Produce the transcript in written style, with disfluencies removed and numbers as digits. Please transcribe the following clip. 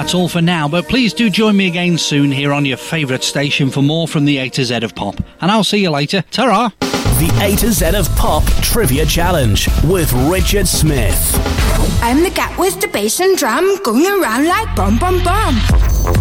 that's all for now, but please do join me again soon here on your favourite station for more from the A to Z of Pop. And I'll see you later. Ta-ra! The A to Z of Pop Trivia Challenge with Richard Smith. I'm the cat with the bass and drum going around like bum bum bum.